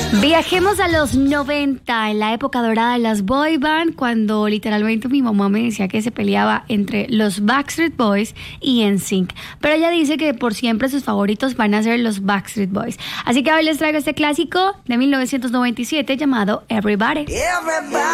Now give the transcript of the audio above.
Viajemos a los 90, en la época dorada de las boy band, cuando literalmente mi mamá me decía que se peleaba entre los Backstreet Boys y NSYNC. Pero ella dice que por siempre sus favoritos van a ser los Backstreet Boys. Así que hoy les traigo este clásico de 1997 llamado Everybody.